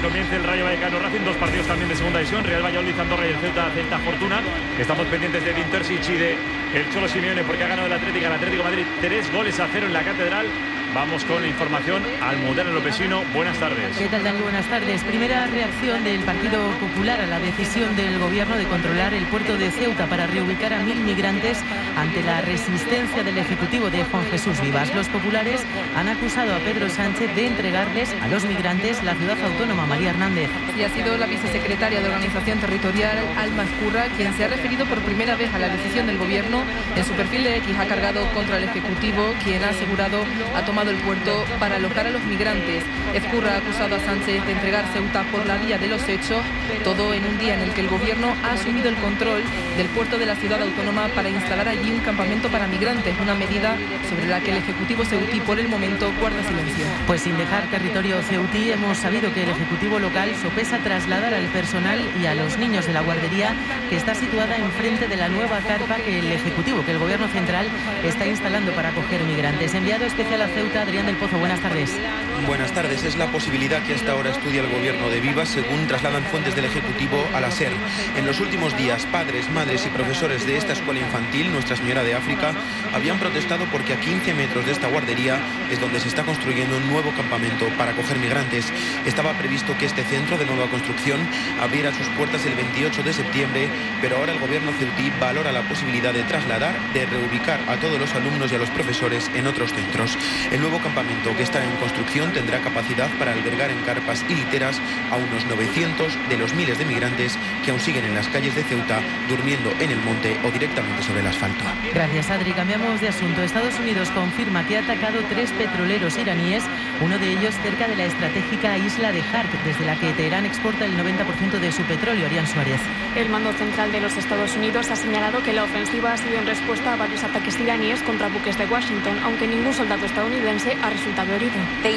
comience el Rayo Vallecano Racing, dos partidos también de segunda división, Real Valladolid, Andorra y el Celta Fortuna. Estamos pendientes de Vintersic y de el Cholo Simeone porque ha ganado el Atlético Madrid 3-0 en la Catedral. Vamos con la información. Almudena Lopesino, buenas tardes. ¿Qué tal, Dani? Buenas tardes. Primera reacción del Partido Popular a la decisión del Gobierno de controlar el puerto de Ceuta para reubicar a 1.000 migrantes ante la resistencia del Ejecutivo de Juan Jesús Vivas. Los populares han acusado a Pedro Sánchez de entregarles a los migrantes la ciudad autónoma. María Hernández. Y ha sido la vicesecretaria de Organización Territorial, Alma Ezcurra, quien se ha referido por primera vez a la decisión del Gobierno. En su perfil de X ha cargado contra el Ejecutivo, quien ha asegurado ha tomado el puerto para alojar a los migrantes. Ezcurra ha acusado a Sánchez de entregar Ceuta por la vía de los hechos, todo en un día en el que el Gobierno ha asumido el control del puerto de la ciudad autónoma para instalar allí un campamento para migrantes, una medida sobre la que el Ejecutivo ceutí por el momento guarda silencio. Pues sin dejar territorio ceutí, hemos sabido que el Ejecutivo local sopesa trasladar al personal y a los niños de la guardería que está situada enfrente de la nueva carpa que el Gobierno central está instalando para acoger migrantes. Enviado especial a Ceuta, Adrián del Pozo, buenas tardes. Buenas tardes. Es la posibilidad que hasta ahora estudia el Gobierno de Vivas, según trasladan fuentes del Ejecutivo a la SER. En los últimos días, padres, madres y profesores de esta escuela infantil, Nuestra Señora de África, habían protestado porque a 15 metros de esta guardería es donde se está construyendo un nuevo campamento para acoger migrantes. Estaba previsto que este centro de nueva construcción abriera sus puertas el 28 de septiembre, pero ahora el Gobierno ceutí valora la posibilidad de trasladar, de reubicar a todos los alumnos y a los profesores en otros centros. El nuevo campamento que está en construcción tendrá capacidad para albergar en carpas y literas a unos 900 de los miles de migrantes que aún siguen en las calles de Ceuta, durmiendo en el monte o directamente sobre el asfalto. Gracias, Adri. Cambiamos de asunto. Estados Unidos confirma que ha atacado 3 petroleros iraníes, uno de ellos cerca de la estratégica isla de Hark, desde la que Teherán exporta el 90% de su petróleo. Arián Suárez. El mando central de los Estados Unidos ha señalado que la ofensiva ha sido en respuesta a varios ataques iraníes contra buques de Washington, aunque ningún soldado estadounidense ha resultado herido.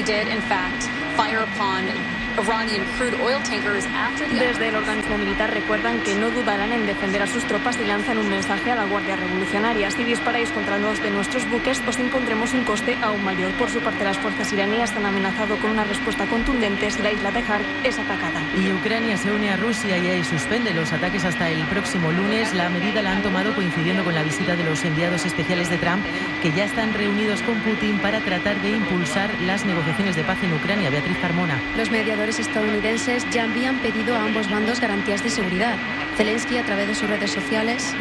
Desde el organismo militar recuerdan que no dudarán en defender a sus tropas y lanzan un mensaje a la Guardia Revolucionaria: si disparáis contra los de nuestros buques os impondremos un coste aún mayor. Por su parte, las fuerzas iraníes han amenazado con una respuesta contundente si la isla de Hark es atacada. Y Ucrania se une a Rusia y suspende los ataques hasta el próximo lunes. La medida la han tomado coincidiendo con la visita de los enviados especiales de Trump, que ya están reunidos con Putin para tratar de impulsar las negociaciones de paz en Ucrania. Beatriz Carmona. Los mediadores estadounidenses ya habían pedido a ambos bandos garantías de seguridad. Zelensky, a través de sus redes sociales,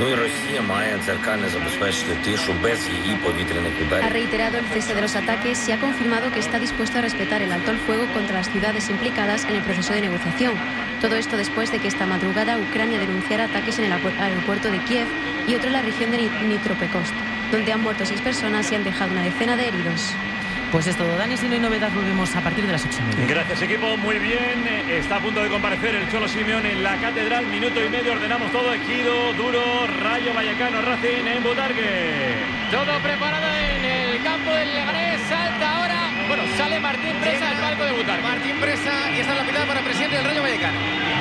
ha reiterado el cese de los ataques y ha confirmado que está dispuesto a respetar el alto el fuego contra las ciudades implicadas en el proceso de negociación. Todo esto después de que esta madrugada Ucrania denunciara ataques en el aeropuerto de Kiev y otro en la región de Dnipropetrovsk, donde han muerto 6 personas y han dejado una decena de heridos. Pues es todo, Dani. Si no hay novedad, volvemos a partir de las 8:30. Gracias, equipo. Muy bien. Está a punto de comparecer el Cholo Simeone en la Catedral. Minuto y medio. Ordenamos todo. Ejido, Duro, Rayo Vallecano Racing en Butarque. Todo preparado en el campo del Leganés. Salta ahora. Bueno, sale Martín Presa al palco de Butarque. Martín Presa, y esta es la pitada para el presidente del Rayo Vallecano.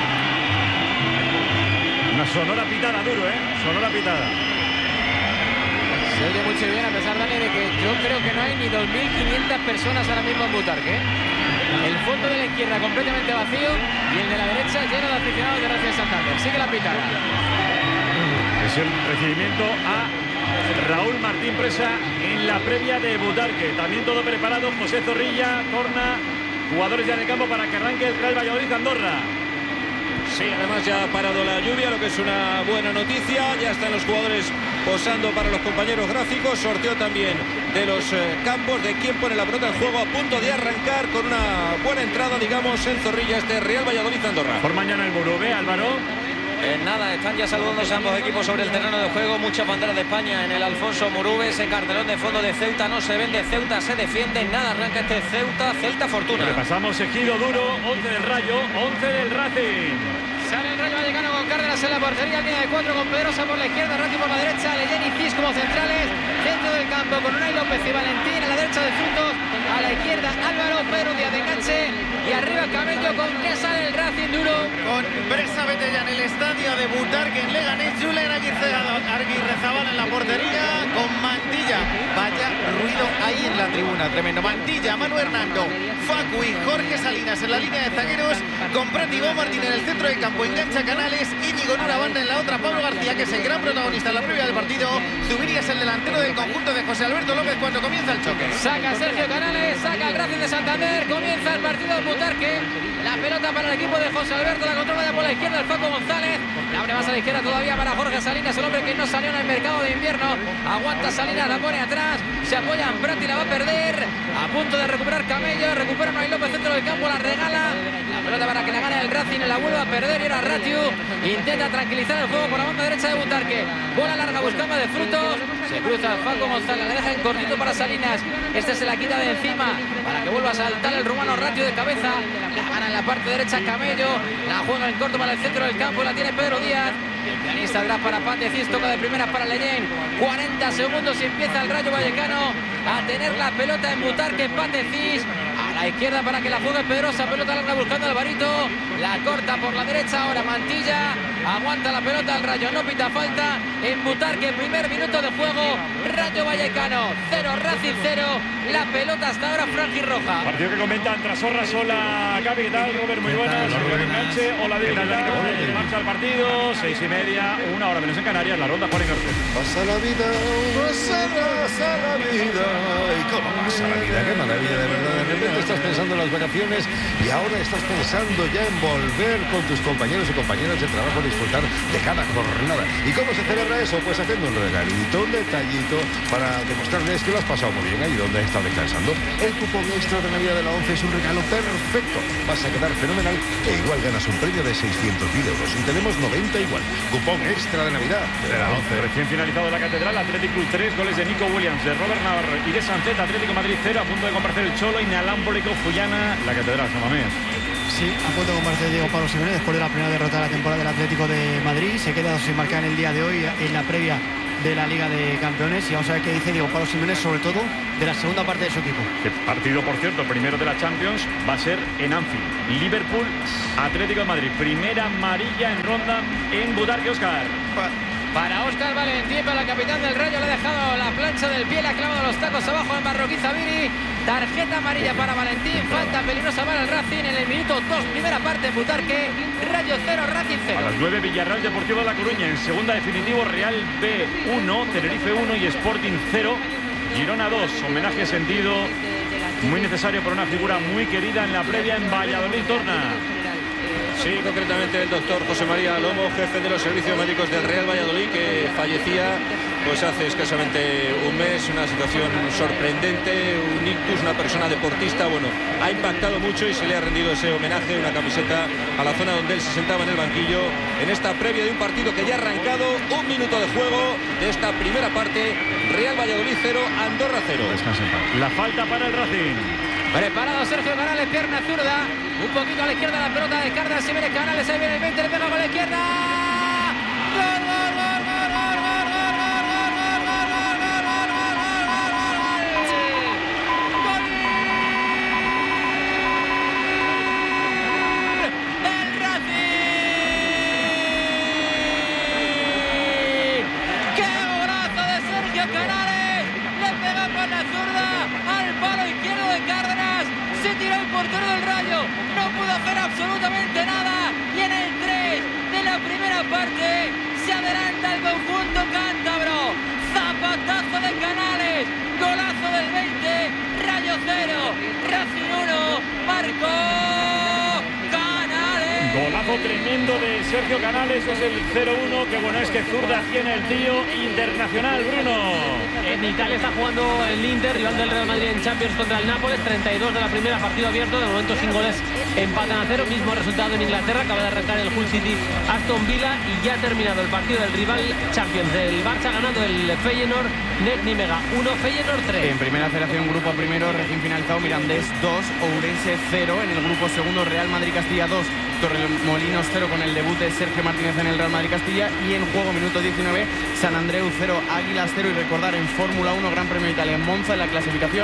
Una sonora pitada, Duro, sonora pitada. Se oye mucho bien, a pesar, Dani, de que yo creo que no hay ni 2.500 personas ahora mismo en Butarque. El fondo de la izquierda completamente vacío y el de la derecha lleno de aficionados de Racing Santander. Sigue la pitada. Es el recibimiento a Raúl Martín Presa en la previa de Butarque. También todo preparado. José Zorrilla, Torna, jugadores ya en el campo para que arranque el Real Valladolid Andorra. Sí, además ya ha parado la lluvia, lo que es una buena noticia. Ya están los jugadores posando para los compañeros gráficos. Sorteo también de los campos, de quién pone la pelota en juego, a punto de arrancar con una buena entrada, digamos, en Zorrilla, este Real Valladolid Andorra. Por mañana el Murube, Álvaro. Nada, están ya saludándose ambos equipos sobre el terreno de juego. Muchas banderas de España en el Alfonso Murube. Ese cartelón de fondo de Ceuta no se vende. Ceuta se defiende. Nada, arranca este Celta Fortuna. Repasamos Ejido, Duro, 11 del Rayo, 11 del Racing. Sale el Rayo Vallecano con Cárdenas en la portería, línea de 4 con Pedrosa por la izquierda, Racing por la derecha, Leyen y Cis como centrales, centro del campo con Unai López y Valentín a la derecha de Frutos, a la izquierda Álvaro, Pedro Díaz de enganche y arriba Camello con que sale el Racing, Duro. Con Presa Betella en el estadio de Butarque en Leganés, Julen Aguirrezabala en la portería, con Mantilla. Vaya ruido hay ahí en la tribuna. Tremendo. Mantilla, Manu Hernando, Facu y Jorge Salinas en la línea de zagueros, con Prat y Bo Martín en el centro del campo. Engancha Canales, Íñigo en una banda, en la otra Pablo García, que es el gran protagonista en la previa del partido. Zubiri es el delantero del conjunto de José Alberto López cuando comienza el choque. Saca Sergio Canales, saca el Racing de Santander, comienza el partido en Butarque. La pelota para el equipo de José Alberto, la controla ya por la izquierda el Facu González. La abre más a la izquierda todavía para Jorge Salinas, el hombre que no salió en el mercado de invierno. Aguanta Salinas, la pone atrás, se apoya en Prat y la va a perder. A punto de recuperar Camello, recupera Noel López centro del campo, la regala. La pelota para que la gane el Racing, la vuelve a perder y era Ratiu. Intenta tranquilizar el juego por la banda derecha de Butarque. Bola larga buscando de Frutos. Se cruza Facu González, la deja en cortito para Salinas. Este se la quita de encima para que vuelva a saltar el rumano Ratiu de cabeza. La gana en la parte derecha Camello. La juega en corto para el centro del campo, la tiene Pedro Díaz. El pianista atrás para Patecis, toca de primeras para Leyen. 40 segundos y empieza el Rayo Vallecano a tener la pelota en Butarque. Patecis a la izquierda para que la juegue Pedrosa, pelota larga buscando a Alvarito, la corta por la derecha, ahora Mantilla, aguanta la pelota el Rayo, no pita falta en Butarque, primer minuto de juego, Rayo Vallecano 0, Racing 0, la pelota hasta ahora franjirroja. Partido que comentan Trasorras. Hola Gaby, ¿qué tal? Robert, muy buenas. Enganche, hola David, marcha el partido, 6:30, 1 hora menos en Canarias, la ronda Juan Ignorte. Pasa la vida, pasa la vida. ¿Y cómo pasa la vida? Qué maravilla, de verdad. De repente estás pensando en las vacaciones y ahora estás pensando ya en volver con tus compañeros y compañeras de trabajo a disfrutar de cada jornada. ¿Y cómo se celebra eso? Pues haciendo un regalito, un detallito para demostrarles que lo has pasado muy bien ahí donde has estado descansando. El cupón extra de Navidad de la 11 es un regalo perfecto. Vas a quedar fenomenal e igual ganas un premio de 600.000 euros. Y tenemos 90 igual. Cupón extra de Navidad de la 11. Recién finalizado la Catedral, Atlético Club 3, goles de Nico Williams, de Robert Navarro y de Sancet. Atlético Madrid 0, a punto de compartir el Cholo, inalámbrico Fullana, la Catedral, San Mamés. Sí, a punto de compartir Diego Pablo Simeone después de la primera derrota de la temporada del Atlético de Madrid. Se queda sin marcar en el día de hoy en la previa de la Liga de Campeones y vamos a ver qué dice Diego Pablo Simeone, sobre todo de la segunda parte de su equipo. El partido, por cierto, primero de la Champions, va a ser en Anfield. Liverpool, Atlético de Madrid, primera amarilla en ronda en Butarque. Óscar. Para Óscar Valentín, para el capitán del Rayo, le ha dejado la plancha del pie, le ha clavado los tacos abajo en Marroquí Zubiri. Tarjeta amarilla para Valentín, falta peligrosa para el Racing en el minuto 2, primera parte en Butarque, Rayo 0, Racing 0. A las 9, Villarreal Deportivo de La Coruña, en segunda definitivo, Real B 1, Tenerife 1 y Sporting 0, Girona 2, homenaje sentido muy necesario por una figura muy querida en la previa en Valladolid. Torna. Sí, concretamente el doctor José María Lomo, jefe de los servicios médicos del Real Valladolid, que fallecía pues hace escasamente un mes. Una situación sorprendente, un ictus, una persona deportista. Bueno, ha impactado mucho y se le ha rendido ese homenaje, una camiseta a la zona donde él se sentaba en el banquillo en esta previa de un partido que ya ha arrancado. Un minuto de juego de esta primera parte. Real Valladolid 0, Andorra 0. La falta para el Racing. Preparado Sergio Canales, pierna zurda. Un poquito a la izquierda la pelota de Cárdenas. Se viene Canales, ahí viene el 20, le pega con la izquierda. ¡Gol, gol, gol, gol, gol, gol, gol, gol, gol, gol, gol, gol, gol, gol! ¡El Racing! ¡Qué golazo de Sergio Canales! Le pega con la zurda al palo izquierdo de Cárdenas. Se tiró el portero del Rayo, no pudo hacer absolutamente nada y en el 3 de la primera parte se adelanta el conjunto cántabro. Zapatazo de Canales, golazo del 20, Rayo 0, Racing 1, marcó Canales. Golazo tremendo de Sergio Canales, es el 0-1, que bueno es que zurda tiene el tío. Internacional, Bruno. En Italia está jugando el Inter, rival del Real Madrid en Champions contra el Nápoles, 32 de la primera, partido abierto, de momento sin goles, empatan a 0, mismo resultado en Inglaterra, acaba de arrancar el Hull City Aston Villa y ya ha terminado el partido del rival Champions. El Barça ganando el Feyenoord, Net Nimega 1, Feyenoord 3. En primera federación, grupo primero, recién finalizado, Mirandés 2, Ourense 0, en el grupo segundo, Real Madrid Castilla 2, Torremolinos 0 con el debut de Sergio Martínez en el Real Madrid Castilla, y en juego minuto 19, San Andreu 0, Águilas 0, y recordar en Fórmula 1, Gran Premio de Italia en Monza, en la clasificación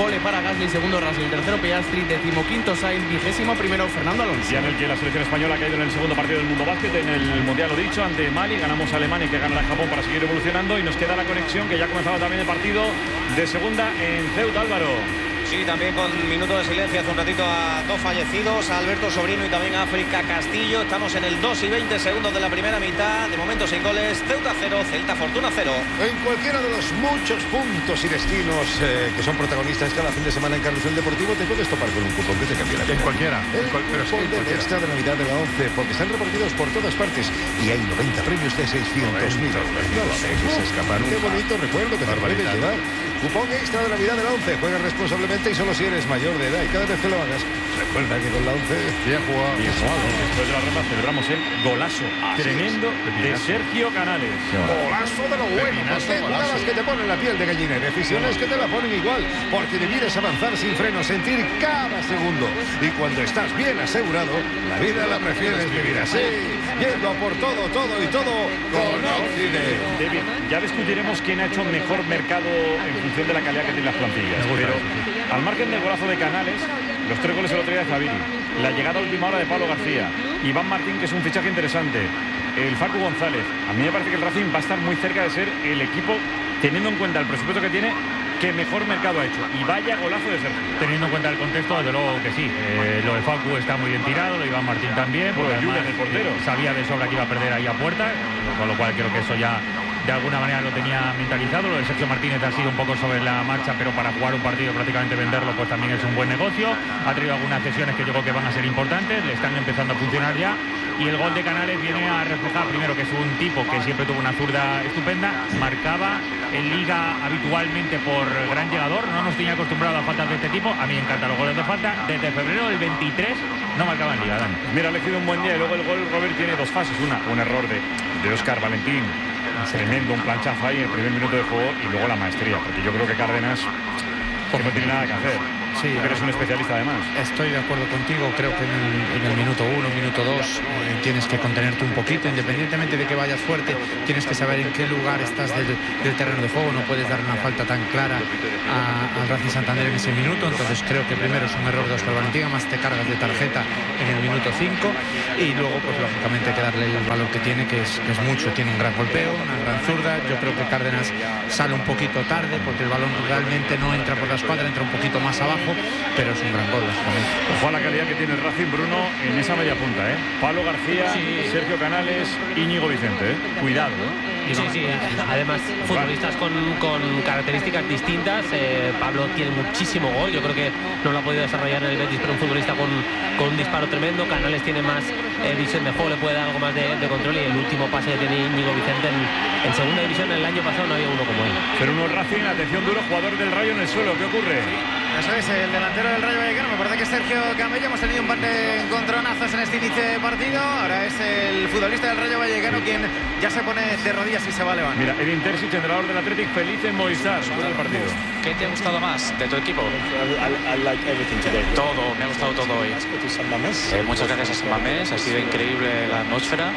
pole para Gasly, segundo Russell, tercero Piastri, 15º Sainz, 21º Fernando Alonso. Ya en el que la selección española ha caído en el segundo partido del Mundo Básquet, en el Mundial, lo dicho, ante Mali, ganamos a Alemania que ganará a Japón para seguir evolucionando, y nos queda la conexión que ya ha comenzado también el partido de segunda en Ceuta, Álvaro. Sí, también con minuto de silencio hace un ratito a dos fallecidos, a Alberto Sobrino y también a África Castillo. Estamos en el 2 y 20 segundos de la primera mitad. De momento sin goles. Ceuta 0, Celta Fortuna 0. En cualquiera de los muchos puntos y destinos que son protagonistas cada fin de semana en Carrusel Deportivo, te puedes topar con un cupón que te cambia la vida. En cualquiera. Pero es que el extra de Navidad de la 11, porque están repartidos por todas partes y hay 90 premios de 600.000 euros. No lo dejes escapar. Qué bonito recuerdo que te puedes llevar. Cupón extra de Navidad de la 11. Juega responsablemente y solo si eres mayor de edad. Y cada vez que lo hagas, recuerda que con la 11... Bien jugado. Bien jugado. Después de la ronda celebramos el golazo tremendo de Sergio Canales. Golazo de lo bueno. Porque jugadas que te ponen la piel de gallina y decisiones que te la ponen igual. Porque debieras avanzar sin freno, sentir cada segundo. Y cuando estás bien asegurado, la vida la prefieres vivir así. Yendo a por todo, todo y todo con Occident. David, ya discutiremos quién ha hecho mejor mercado en función de la calidad que tienen las plantillas. Pero al margen del golazo de Canales, los 3 goles el otro día de Zaviri, la llegada a última hora de Pablo García, Iván Martín, que es un fichaje interesante, el Facu González. A mí me parece que el Racing va a estar muy cerca de ser el equipo, teniendo en cuenta el presupuesto que tiene, que mejor mercado ha hecho. Y vaya golazo de Sergio. Teniendo en cuenta el contexto, desde luego que sí. Lo de Facu está muy bien tirado, lo de Iván Martín también. Bueno, Julen, el portero. Sabía de sobra que iba a perder ahí a puerta, con lo cual creo que eso ya de alguna manera lo tenía mentalizado. Lo de Sergio Martínez ha sido un poco sobre la marcha, pero para jugar un partido, prácticamente venderlo, pues también es un buen negocio. Ha traído algunas cesiones que yo creo que van a ser importantes, le están empezando a funcionar ya. Y el gol de Canales viene a reflejar, primero, que es un tipo que siempre tuvo una zurda estupenda, marcaba en Liga habitualmente por gran llegador, no nos tenía acostumbrado a faltas de este tipo. A mí me encantan los goles de falta. Desde febrero del 23 no marcaba en Liga, Dani. Mira, ha elegido un buen día y luego el gol, Robert, tiene dos fases. Un error de Óscar Valentín, tremendo, un planchazo ahí en el primer minuto de juego, y luego la maestría, porque yo creo que Cárdenas que no tiene nada que hacer. Sí, tú eres un especialista además. Estoy de acuerdo contigo, creo que en el minuto 1, minuto 2 tienes que contenerte un poquito, independientemente de que vayas fuerte, tienes que saber en qué lugar estás del terreno de juego, no puedes dar una falta tan clara al Racing Santander en ese minuto. Entonces creo que primero es un error de Óscar Valentín, además te cargas de tarjeta en el minuto 5, y luego pues lógicamente hay que darle el valor que tiene, que es mucho. Tiene un gran golpeo, una gran zurda. Yo creo que Cárdenas sale un poquito tarde porque el balón realmente no entra por la escuadra, entra un poquito más abajo, pero es un gran gol, lógicamente. Ojo a la calidad que tiene el Racing, Bruno, en esa media punta, ¿eh? Pablo García, sí. Sergio Canales, Íñigo Vicente, ¿eh? Cuidado, ¿eh? Sí. Además, futbolistas con características distintas. Pablo tiene muchísimo gol, yo creo que no lo ha podido desarrollar en el Betis, pero un futbolista con un disparo tremendo. Canales tiene más visión de juego, le puede dar algo más de control, y el último pase que tiene Íñigo Vicente en segunda división el año pasado no había uno como él. Pero uno Racing, atención, duro, jugador del Rayo en el suelo, ¿qué ocurre? Eso es, el delantero del Rayo Vallecano, me parece que es Sergio Camello. Hemos tenido un par de encontronazos en este inicio de partido. Ahora es el futbolista del Rayo Vallecano quien ya se pone de rodillas y se va a levantar. Mira, Edin Terzic, entrenador del Athletic, feliz en Movistar por el partido. ¿Qué te ha gustado más de tu equipo? Todo, me ha gustado todo hoy. Muchas gracias a San Mamés, ha sido increíble la atmósfera.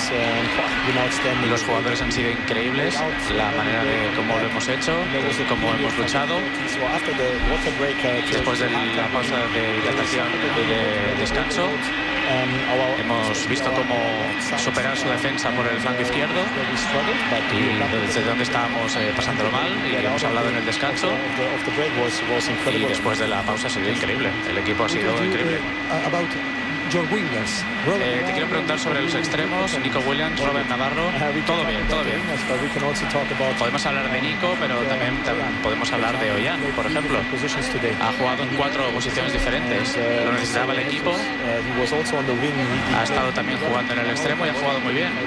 Los jugadores han sido increíbles, la manera de cómo lo hemos hecho, cómo hemos luchado. Después de la pausa de hidratación y de descanso, hemos visto cómo superar su defensa por el flanco izquierdo y desde donde estábamos pasándolo mal, y hemos hablado en el descanso, y después de la pausa ha sido increíble, el equipo ha sido increíble. Te quiero preguntar sobre los extremos, Nico Williams, Robert Navarro. Todo bien, todo bien. Podemos hablar de Nico, pero también podemos hablar de Ollán, por ejemplo. Ha jugado en 4 posiciones diferentes, lo necesitaba el equipo. Ha estado también jugando en el extremo y ha jugado muy bien.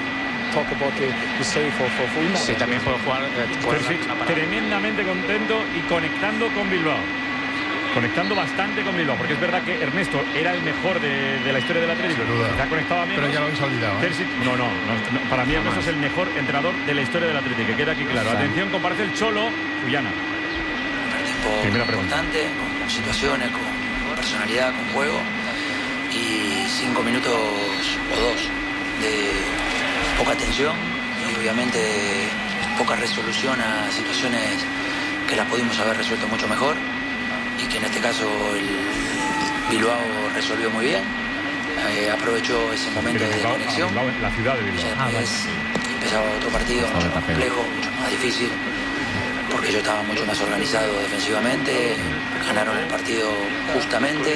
Sí, también puedo jugar. Tremendamente contento y conectando con Bilbao. Conectando bastante con Bilbao, porque es verdad que Ernesto era el mejor de la historia del Atlético. Se ha conectado a menos. Pero ya lo habéis olvidado, ¿eh? No. Para mí Ernesto es el mejor entrenador de la historia del Atlético, que queda aquí claro. Atención, comparece el Cholo, Uyana. Primera pregunta. Importante, con situaciones, con personalidad, con juego, y 5 minutos o 2 de poca tensión y obviamente poca resolución a situaciones que las pudimos haber resuelto mucho mejor. y que en este caso el Bilbao resolvió muy bien. Aprovechó ese momento de desconexión. La ciudad de Bilbao. Empezaba otro partido mucho más complejo, mucho más difícil, porque yo estaba mucho más organizado defensivamente. Ganaron el partido justamente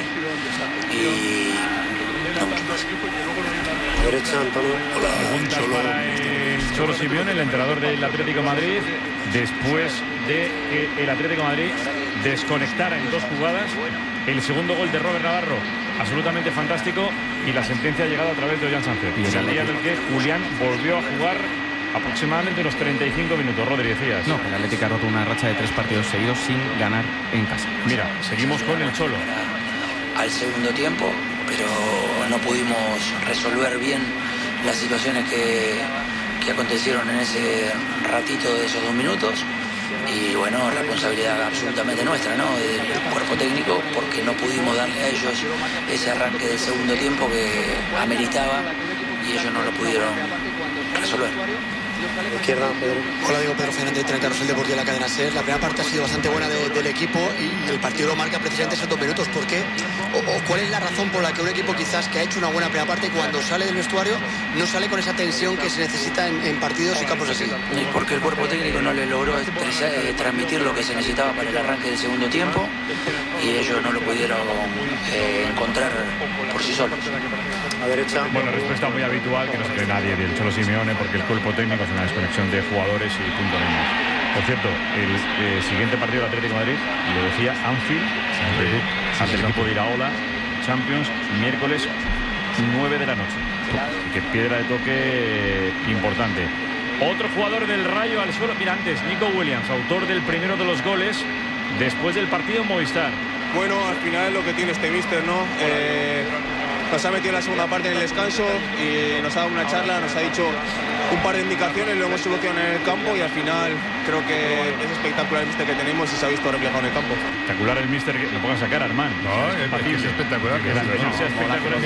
y no mucho más. Derecha, Antonio. Preguntas para el Cholo Simeone, el entrenador del Atlético de Madrid, después de que el Atlético de Madrid desconectara en 2 jugadas. El segundo gol de Robert Navarro, absolutamente fantástico, y la sentencia ha llegado a través de Ollán Sánchez. Y el día en el que Julián volvió a jugar aproximadamente unos 35 minutos. Rodri, decías. No, el Atlético ha roto una racha de 3 partidos seguidos sin ganar en casa. Mira, seguimos con el Cholo. Al segundo tiempo, pero no pudimos resolver bien las situaciones que acontecieron en ese ratito de esos 2 minutos. Y bueno, responsabilidad absolutamente nuestra, ¿no? Del cuerpo técnico, porque no pudimos darle a ellos ese arranque del segundo tiempo que ameritaba y ellos no lo pudieron resolver. Izquierda, Pedro. Hola, digo Pedro Fernández, Carlos, el Deportivo de la cadena SER. La primera parte ha sido bastante buena del equipo y el partido lo marca precisamente esos 2 minutos. ¿Por qué? ¿O cuál es la razón por la que un equipo quizás que ha hecho una buena primera parte, cuando sale del vestuario no sale con esa tensión que se necesita en partidos y campos así? Porque el cuerpo técnico no le logró transmitir lo que se necesitaba para el arranque del segundo tiempo y ellos no lo pudieron encontrar por sí solos. A derecha. Bueno, respuesta muy habitual que no se cree nadie del Cholo Simeone, porque el cuerpo técnico es una desconexión de jugadores y punto menos. Por cierto, el siguiente partido del Atlético de Madrid, lo decía, Anfield, ante el equipo de Iraola, Champions, miércoles 9 de la noche. Que piedra de toque importante. Otro jugador del Rayo al suelo. Mira, antes, Nico Williams, autor del primero de los goles después del partido en Movistar. Bueno, al final es lo que tiene este míster, ¿no? Nos ha metido en la segunda parte en el descanso y nos ha dado una charla, nos ha dicho un par de indicaciones, lo hemos solucionado en el campo y al final creo que es espectacular el míster que tenemos y se ha visto reflejado en el campo. Espectacular el míster, que lo pongan a sacar, Armand. No, es espectacular. Que la presión sea espectacular.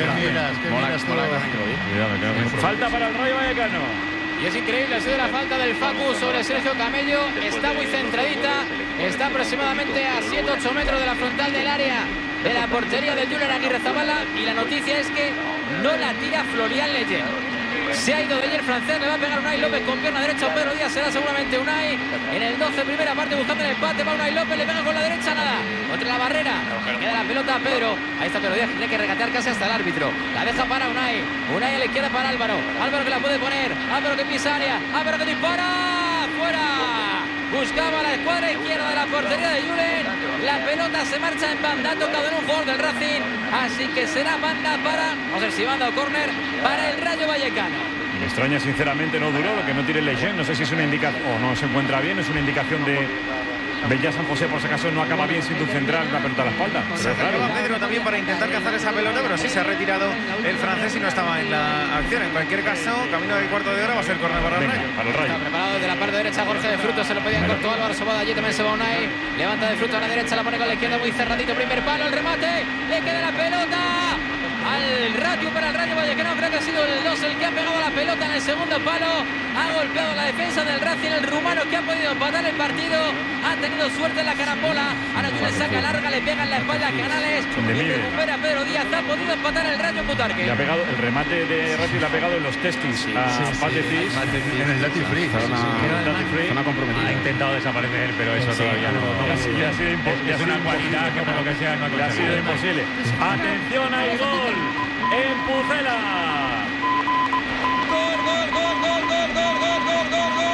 Falta para el Rayo Vallecano. Y es increíble, ha sido la falta del Facu sobre Sergio Camello. Está muy centradita, está aproximadamente a 7-8 metros de la frontal del área de la portería del Julen Aguirrezabala. Y la noticia es que no la tira Florian Leyen. Se ha ido de ayer francés, le va a pegar Unai López con pierna derecha. Pedro Díaz será seguramente Unai. En el 12, primera parte, buscando el empate. Va Unai López, le pega con la derecha, nada. Contra la barrera, le queda la pelota a Pedro. Ahí está Pedro Díaz, tiene que regatear casi hasta el árbitro. La deja para Unai. Unai a la izquierda para Álvaro. Álvaro que la puede poner. Álvaro que pisa área. Álvaro que dispara. ¡Fuera! Buscaba la escuadra izquierda de la portería de Julen. La pelota se marcha en banda. Ha tocado en un jugador del Racing. Así que será banda para, vamos a ver si banda o córner, para el Rayo Vallecano. Me extraña sinceramente, no duró, lo que no tire Leyen. No sé si es una indicación o no se encuentra bien. Es una indicación de Bella San José, por si acaso no acaba bien sin tu central, una pelota a la espalda. Se acercaba Pedro también para intentar cazar esa pelota, pero sí se ha retirado el francés y no estaba en la acción. En cualquier caso, camino del cuarto de hora, va a ser córner para el Rayo. Para el Rayo. Está preparado desde la parte derecha Jorge de Frutos, se lo pedían corto Álvaro Sobada, allí también se va Unai. Levanta de Frutos a la derecha, la pone con la izquierda muy cerradito, primer palo, el remate, le queda la pelota al ratio para el Rayo Vallecano. Creo que ha sido el 2 el que ha pegado la pelota en el segundo palo. Ha golpeado la defensa del Racing, el rumano, que ha podido empatar el partido. Ha tenido suerte en la carambola. Ahora Julen saca larga, le pega en la espalda a Canales y recupera Pedro Díaz. Ha podido empatar el Rayo en Butarque. Le ha pegado el remate de Racing, le ha pegado en los testis a Patetis en el Lati Free. Zona comprometida. Ha intentado desaparecer, pero eso todavía no. Es una cualidad que por lo que sea no ha sido imposible. Atención, hay gol en Pucela. Gol, gol, gol, gol, gol, gol, gol, gol, gol, gol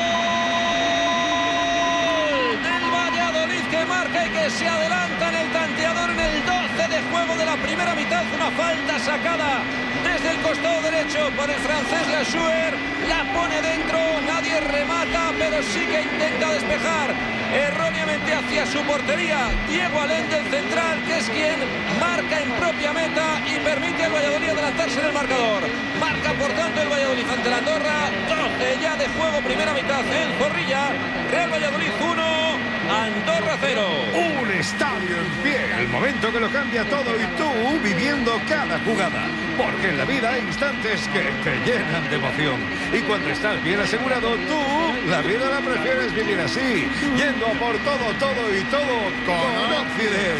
del Valladolid, que marca y que se adelanta en el tanteador en el 12 de juego de la primera mitad. Una falta sacada desde el costado derecho por el francés Lassuer. La pone dentro, nadie remata, pero sí que intenta despejar erróneamente hacia su portería Diego Alén, del central, que es quien marca en propia meta y permite al Valladolid adelantarse en el marcador. Marca por tanto el Valladolid ante la Andorra. 12 ya de juego, primera mitad en Zorrilla. Real Valladolid 1, Andorra 0. Un estadio en pie, el momento que lo cambia todo y tú viviendo cada jugada. Porque en la vida hay instantes que te llenan de emoción. Y cuando estás bien asegurado, tú la vida la prefieres vivir así, yendo a por todo, todo y todo con Occident.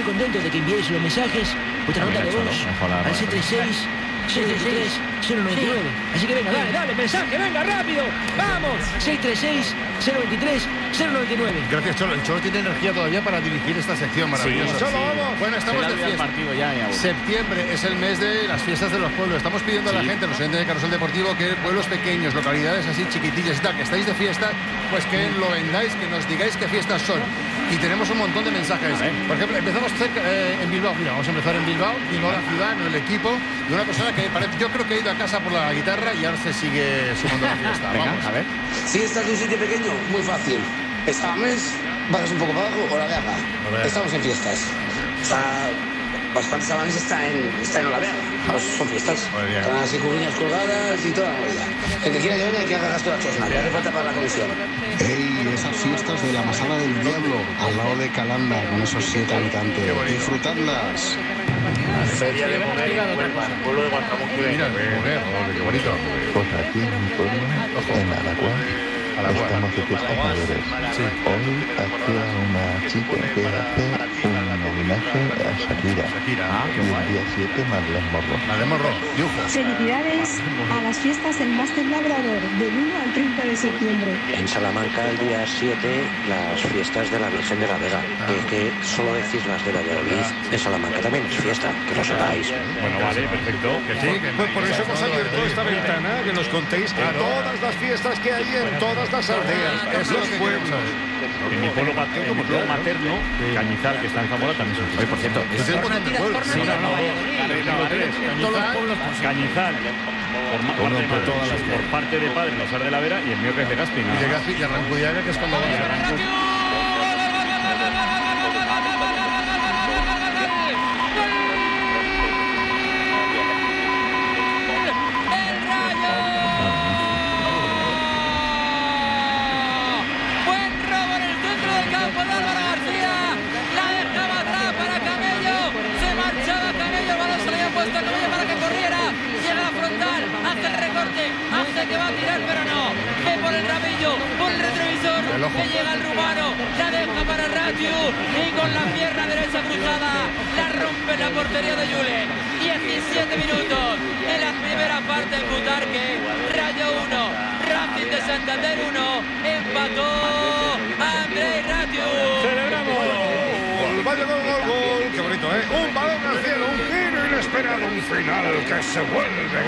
muy contento de que enviéis los mensajes, vuestra nota de voz, al 636 633 099. Así que venga, dale, mensaje, venga, rápido, vamos, 636 023 099. Gracias, Cholo. El Cholo tiene energía todavía para dirigir esta sección maravillosa. Cholo, vamos. Bueno, estamos de fiesta. Septiembre es el mes de las fiestas de los pueblos. Estamos pidiendo a la gente, los oyentes de Carrusel Deportivo, que pueblos pequeños, localidades así chiquitillas y tal, que estáis de fiesta, pues que lo vendáis, que nos digáis qué fiestas son. Y tenemos un montón de mensajes. Por ejemplo, empezamos cerca, en Bilbao. Mira, vamos a empezar en Bilbao, la ciudad, no el equipo, de una persona que yo creo que ha ido a casa por la guitarra y ahora se sigue sumando a la fiesta. Vamos a ver. Si estás en un sitio pequeño, muy fácil. Exámenes, bajas un poco para abajo o la Vega. Estamos en fiestas. Bastantes Salanes está en la Vega. Pues son fiestas. Están así cubriñas colgadas y toda la movida. El que quiera llevar, que haga gasto de la chosna, que hace falta para la comisión. ¡Ey! Esas fiestas de la Masala del Diablo, al lado de Calanda, con esos 7 habitantes. Disfrutadlas. Feria de Moguer en Huelva, el pueblo de Guantánamo. Mira, Moguer, qué bonito. Pues aquí en mi pueblo, en Alacuán, estamos de fiestas mayores. Sí. Hoy hacía una chica que hace un homenaje a Shakira. Y el día 7 Marlene Morro. Marlene Morro, felicidades a las fiestas del Máster Labrador, del 1 al 30 de septiembre. En Salamanca, el día 7, las fiestas de la Virgen de la Vega. Que solo decís las de Valladolid, en Salamanca también es fiesta, que lo sepáis. Bueno, vale, perfecto. Pues por eso hemos abierto esta ventana, que nos contéis todas las fiestas que hay en todas las aldeas, esos pueblos. En mi pueblo materno, Cañizal, que está en Zamora, también son fiestas. Por cierto, es un montón de pueblos. Cañizal, por parte de padre, Losar de la Vera, y el mío que es de Gaspi. Y de Gaspi y Arrancudiaga, que es cuando va a hace que va a tirar, pero no. Ve por el rabillo, por el retrovisor. Le llega el rumano, la deja para Ratiu y con la pierna derecha cruzada la rompe la portería de Julen. 17 minutos en la primera parte en Butarque. Rayo 1, Racing de Santander 1. Empató Andrei Ratiu. ¡Celebramos! Vaya gol, qué bonito, ¿eh? Un balón al cielo, un giro inesperado, un final que se vuelve